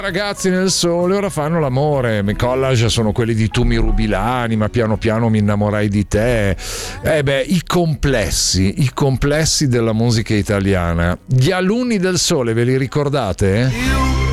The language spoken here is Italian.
ragazzi nel sole, ora fanno l'amore. I collage sono quelli di Tu mi rubi l'anima, Piano piano mi innamorai di te. I complessi della musica italiana. Gli alunni del sole, ve li ricordate?